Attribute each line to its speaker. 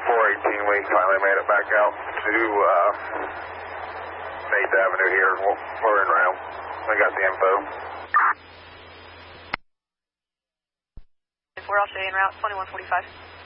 Speaker 1: 418, we finally made it back out to 8th Avenue here. We're in route. We got the info.
Speaker 2: We're also en route, 2145.